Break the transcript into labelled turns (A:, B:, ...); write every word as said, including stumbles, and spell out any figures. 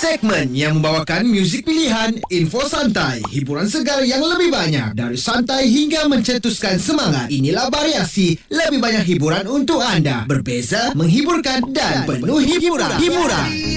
A: Segmen yang membawakan muzik pilihan, info santai, hiburan segar yang lebih banyak. Dari santai hingga mencetuskan semangat. Inilah Variasi, lebih banyak hiburan untuk anda. Berbeza, menghiburkan dan penuh hiburan. Hiburan.